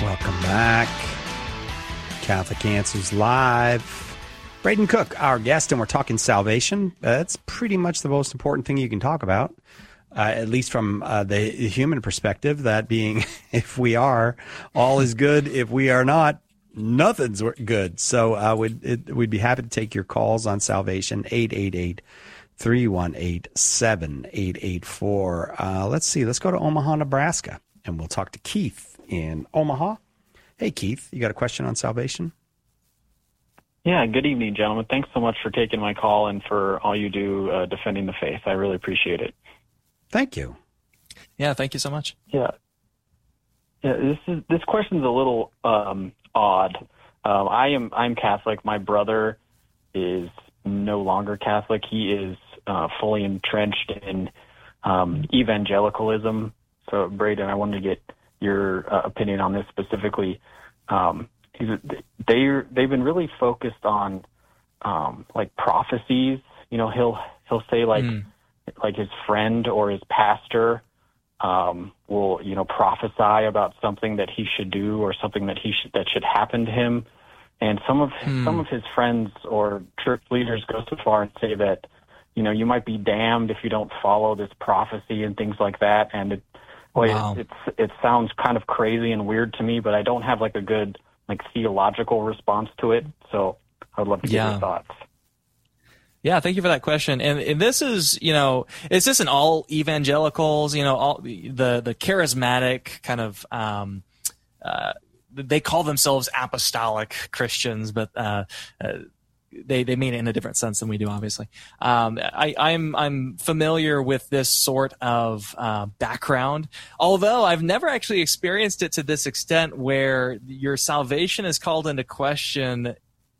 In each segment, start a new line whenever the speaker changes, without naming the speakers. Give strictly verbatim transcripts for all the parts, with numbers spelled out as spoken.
Welcome back. Catholic Answers Live. Braden Cook, our guest, and we're talking salvation. Uh, that's pretty much the most important thing you can talk about, uh, at least from uh, the human perspective, that being if we are, all is good. If we are not, nothing's good. So uh, we'd, it, we'd be happy to take your calls on salvation, eight eight eight, three one eight, seven eight eight four. Uh, let's see. Let's go to Omaha, Nebraska, and we'll talk to Keith in Omaha. Hey, Keith, you got a question on salvation?
Yeah, good evening, gentlemen. Thanks so much for taking my call and for all you do uh, defending the faith. I really appreciate it.
Thank you.
Yeah, thank you so much.
Yeah. Yeah, this is this question's a little um, odd. Um, I am I'm Catholic. My brother is no longer Catholic. He is uh, fully entrenched in um, evangelicalism. So, Braden, I wanted to get your uh, opinion on this specifically. Um, he's, they they've been really focused on um, like prophecies. You know, he'll he'll say like mm. like his friend or his pastor um, will you know prophesy about something that he should do or something that he should that should happen to him. And some of mm. some of his friends or church leaders go so far and say that you know you might be damned if you don't follow this prophecy and things like that. And it, Well, wow. it, it's, it sounds kind of crazy and weird to me, but I don't have like a good like theological response to it. So I would love to get
yeah.
your thoughts.
Yeah, thank you for that question. And, and this is, you know, is this in all evangelicals? You know, all the the charismatic kind of um, uh, they call themselves apostolic Christians, but uh, uh, They they mean it in a different sense than we do, obviously. Um, I, I'm I'm familiar with this sort of uh, background, although I've never actually experienced it to this extent where your salvation is called into question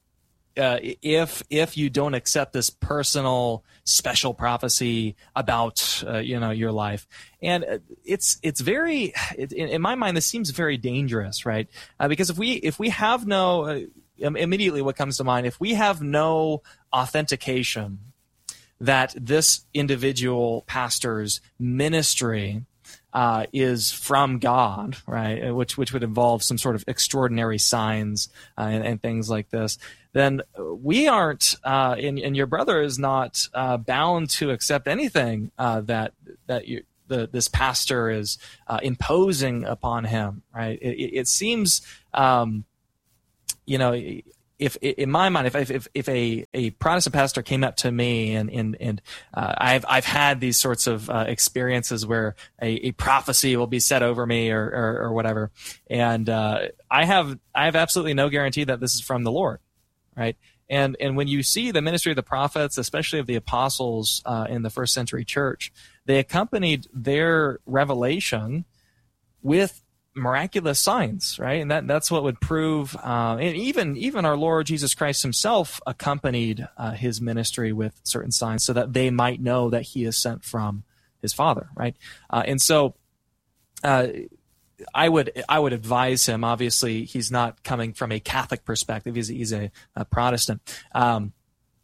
uh, if if you don't accept this personal special prophecy about uh, you know your life. And it's it's very it, in my mind this seems very dangerous, right? Uh, because if we if we have no uh, immediately what comes to mind, if we have no authentication that this individual pastor's ministry uh, is from God, right, which which would involve some sort of extraordinary signs uh, and, and things like this, then we aren't, uh, and, and your brother is not uh, bound to accept anything uh, that that you, the, this pastor is uh, imposing upon him, right? It, it seems. Um, You know, if in my mind, if if if a, a Protestant pastor came up to me and and and uh, I've I've had these sorts of uh, experiences where a, a prophecy will be said over me or or, or whatever, and uh, I have I have absolutely no guarantee that this is from the Lord, right? And and when you see the ministry of the prophets, especially of the apostles uh, in the first century church, they accompanied their revelation with miraculous signs, right? And that that's what would prove, uh, and even even our Lord Jesus Christ himself accompanied uh, his ministry with certain signs so that they might know that he is sent from his Father, right? Uh, and so uh, I would I would advise him, obviously he's not coming from a Catholic perspective, he's, he's a, a Protestant. Um,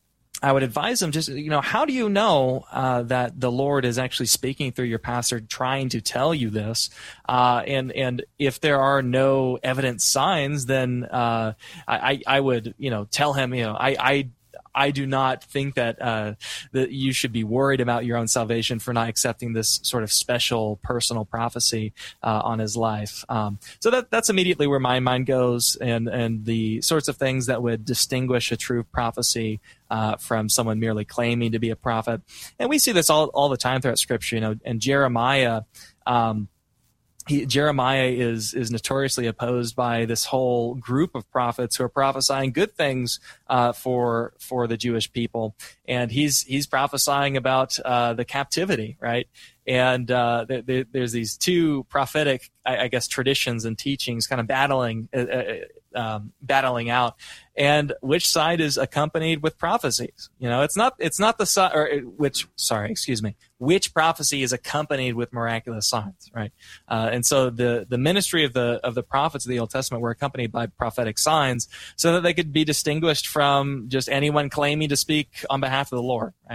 I would advise them just, you know, how do you know uh, that the Lord is actually speaking through your pastor, trying to tell you this? Uh, and and if there are no evident signs, then uh, I, I would, you know, tell him, you know, I, I I do not think that uh, that you should be worried about your own salvation for not accepting this sort of special personal prophecy uh, on his life. Um, so that that's immediately where my mind goes, and and the sorts of things that would distinguish a true prophecy uh, from someone merely claiming to be a prophet. And we see this all all the time throughout Scripture. You know, and Jeremiah. Um, He, Jeremiah is is notoriously opposed by this whole group of prophets who are prophesying good things uh, for for the Jewish people, and he's he's prophesying about uh, the captivity, right? And uh, there, there, there's these two prophetic, I, I guess, traditions and teachings kind of battling uh, um, battling out, and which side is accompanied with prophecies? You know, it's not it's not the side, or which sorry, excuse me, which prophecy is accompanied with miraculous signs, right? Uh, and so the the ministry of the of the prophets of the Old Testament were accompanied by prophetic signs, so that they could be distinguished from just anyone claiming to speak on behalf of the Lord, right?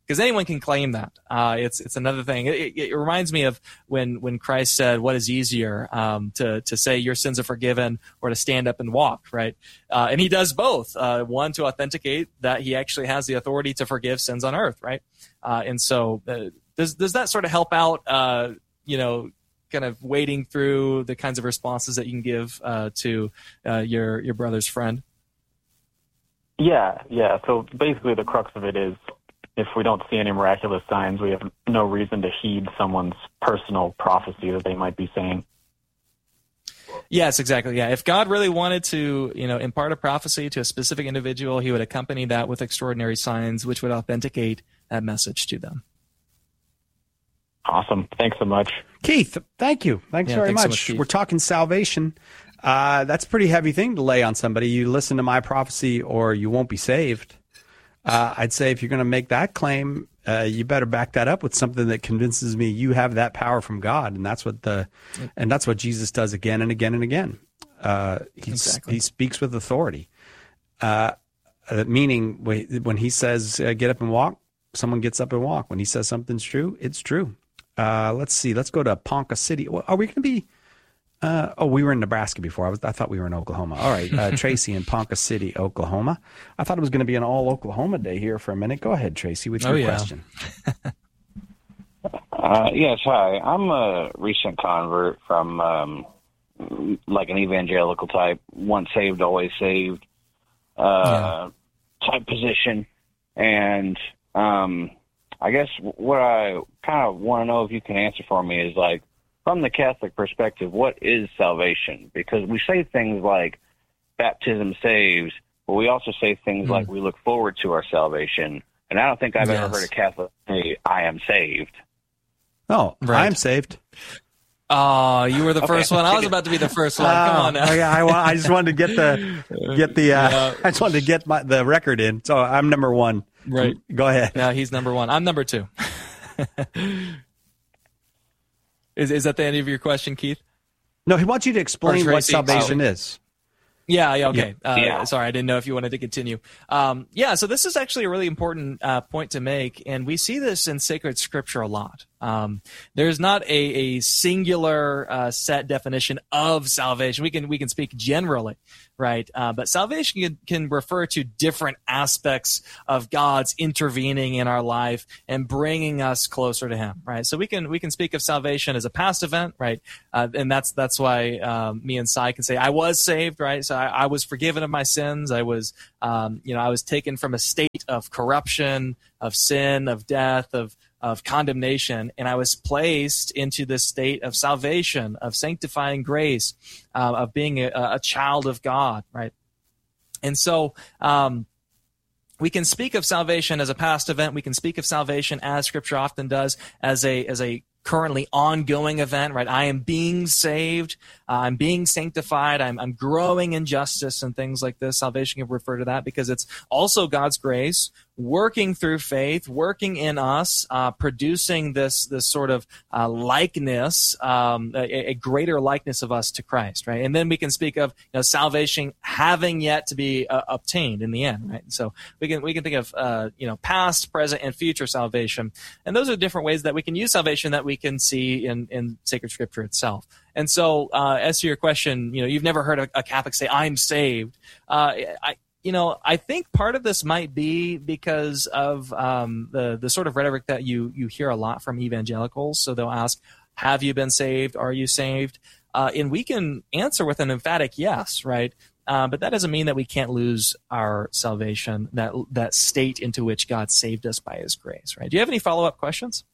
because anyone can claim that. Uh, it's it's another thing. It, it, it reminds me of when when Christ said, "What is easier, um, to to say your sins are forgiven, or to stand up and walk?" Right? Uh, and he does both. Uh, one, to authenticate that he actually has the authority to forgive sins on earth. Right? Uh, and so, uh, does does that sort of help out? Uh, you know, kind of wading through the kinds of responses that you can give uh, to uh, your your brother's friend.
Yeah, yeah. So basically, the crux of it is, if we don't see any miraculous signs, we have no reason to heed someone's personal prophecy that they might be saying.
Yes, exactly. Yeah, if God really wanted to, you know, impart a prophecy to a specific individual, he would accompany that with extraordinary signs, which would authenticate that message to them.
Awesome. Thanks so much.
Keith, thank you. Thanks
Yeah,
very
thanks so
much.
much,
We're talking salvation. Uh, that's a pretty heavy thing to lay on somebody. You listen to my prophecy or you won't be saved. Uh, I'd say if you're going to make that claim, uh, you better back that up with something that convinces me you have that power from God. And that's what the, and that's what Jesus does again and again and again. Uh, he,
Exactly.
he speaks with authority. Uh, uh, meaning when he says, uh, get up and walk, someone gets up and walk. When he says something's true, it's true. Uh, let's see. Let's go to Ponca City. Are we going to be? Uh, oh, we were in Nebraska before. I was. I thought we were in Oklahoma. All right, uh, Tracy in Ponca City, Oklahoma. I thought it was going to be an all Oklahoma day here for a minute. Go ahead, Tracy, with your
Oh, yeah.
question.
Uh, yes, hi. I'm a recent convert from um, like an evangelical type, once saved, always saved uh, yeah. type position. And um, I guess what I kind of want to know if you can answer for me is, like, from the Catholic perspective, what is salvation? Because we say things like baptism saves, but we also say things mm. like we look forward to our salvation. And I don't think I've yes. ever heard a Catholic say, I am saved.
Oh,
right.
I'm saved.
Oh, you were the
Okay.
first one. I was about to be the first one. Come on now.
Oh, yeah, I, I just wanted to get the get the. Uh,
Yeah.
I just wanted to get my, the record in. So I'm number one.
Right.
Go ahead.
Yeah, he's number one. I'm number two. is is that the end of your question, Keith?
No, he wants you to explain
Or
what
Tracy.
salvation
Oh.
is.
Yeah, yeah, okay. Uh,
Yeah.
Sorry, I didn't know if you wanted to continue. Um, yeah, so this is actually a really important uh, point to make, and we see this in sacred scripture a lot. Um, there's not a, a singular uh, set definition of salvation. We can we can speak generally, right? Uh, but salvation can, can refer to different aspects of God's intervening in our life and bringing us closer to Him, right? So we can we can speak of salvation as a past event, right? Uh, and that's that's why um, me and Sai can say I was saved, right? So I, I was forgiven of my sins. I was, um, you know, I was taken from a state of corruption, of sin, of death, of of condemnation, and I was placed into this state of salvation, of sanctifying grace, uh, of being a, a child of God, right? And so um, we can speak of salvation as a past event. We can speak of salvation, as Scripture often does, as a as a currently ongoing event, right? I am being saved. Uh, I'm being sanctified. I'm, I'm growing in justice and things like this. Salvation can refer to that because it's also God's grace working through faith, working in us, uh, producing this this sort of uh, likeness, um, a, a greater likeness of us to Christ, right? And then we can speak of you know, salvation having yet to be uh, obtained in the end, right? So we can we can think of uh, you know past, present, and future salvation, and those are different ways that we can use salvation that we can see in in sacred Scripture itself. And so, uh, as to your question, you know, you've never heard a, a Catholic say, "I'm saved." Uh, I, you know, I think part of this might be because of um, the the sort of rhetoric that you you hear a lot from evangelicals. So they'll ask, "Have you been saved? Are you saved?" Uh, and we can answer with an emphatic yes, right? Uh, but that doesn't mean that we can't lose our salvation, that that state into which God saved us by His grace, right? Do you have any follow up questions?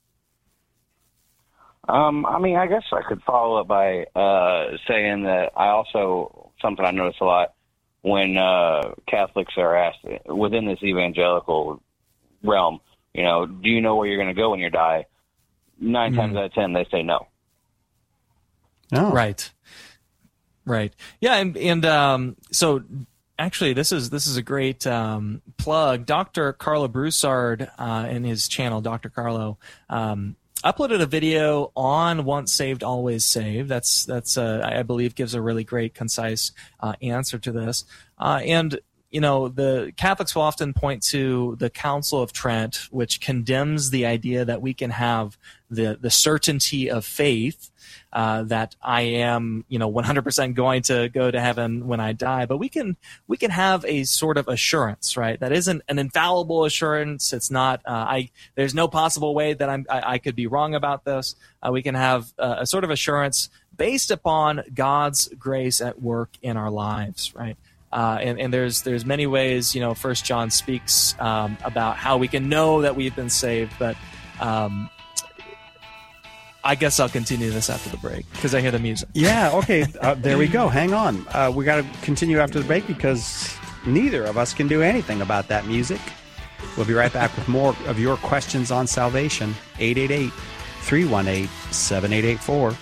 Um, I mean, I guess I could follow up by uh, saying that I also, something I notice a lot when uh, Catholics are asked within this evangelical realm, you know, do you know where you're going to go when you die? Nine mm. times out of ten, they say no.
Oh.
Right. Right. Yeah. And, and um, so actually, this is this is a great um, plug. Doctor Carlo Broussard uh, in his channel, Doctor Carlo, um, uploaded a video on Once Saved, Always Saved. That's that's uh, I believe gives a really great, concise uh, answer to this. Uh, and you know, the Catholics will often point to the Council of Trent, which condemns the idea that we can have the, the certainty of faith, uh, that I am, you know, one hundred percent going to go to heaven when I die. But we can, we can have a sort of assurance, right? That isn't an infallible assurance. It's not, uh, I, there's no possible way that I'm, I, I could be wrong about this. Uh, we can have uh, a sort of assurance based upon God's grace at work in our lives, right? Uh, and, and there's there's many ways, you know, First John speaks um, about how we can know that we've been saved, but um, I guess I'll continue this after the break because I hear the music.
Yeah, okay, uh, there we go. Hang on. Uh, we got to continue after the break because neither of us can do anything about that music. We'll be right back with more of your questions on salvation. eight eight eight, three one eight, seven eight eight four.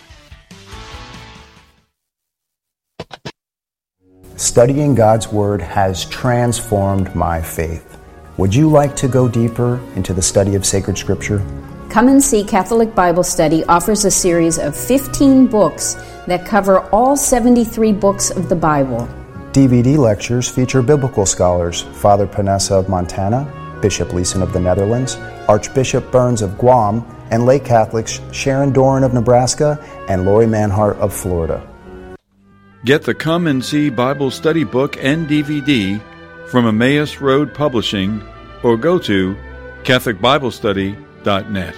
Studying God's Word has transformed my faith. Would you like to go deeper into the study of sacred Scripture?
Come and See Catholic Bible Study offers a series of fifteen books that cover all seventy-three books of the Bible.
D V D lectures feature biblical scholars Father Panessa of Montana, Bishop Leeson of the Netherlands, Archbishop Burns of Guam, and lay Catholics Sharon Doran of Nebraska and Lori Manhart of Florida.
Get the Come and See Bible Study book and D V D from Emmaus Road Publishing or go to Catholic Bible Study dot net.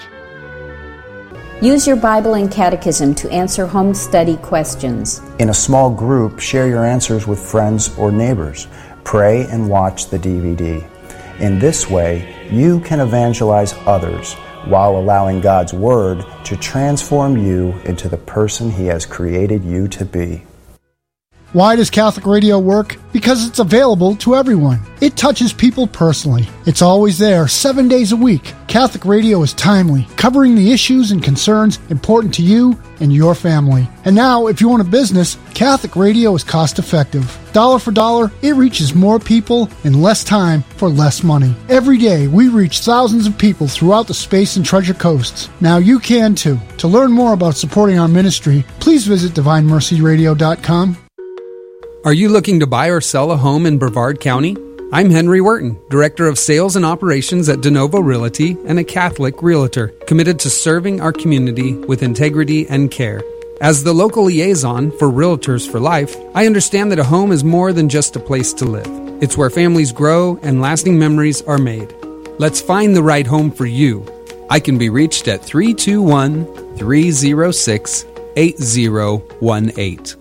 Use your Bible and Catechism to answer home study questions.
In a small group, share your answers with friends or neighbors. Pray and watch the D V D. In this way, you can evangelize others while allowing God's Word to transform you into the person He has created you to be.
Why does Catholic Radio work? Because it's available to everyone. It touches people personally. It's always there, seven days a week. Catholic Radio is timely, covering the issues and concerns important to you and your family. And now, if you own a business, Catholic Radio is cost-effective. Dollar for dollar, it reaches more people in less time for less money. Every day, we reach thousands of people throughout the Space and Treasure Coasts. Now you can too. To learn more about supporting our ministry, please visit divine mercy radio dot com.
Are you looking to buy or sell a home in Brevard County? I'm Henry Wharton, Director of Sales and Operations at DeNovo Realty and a Catholic Realtor, committed to serving our community with integrity and care. As the local liaison for Realtors for Life, I understand that a home is more than just a place to live. It's where families grow and lasting memories are made. Let's find the right home for you. I can be reached at three two one, three zero six, eight zero one eight.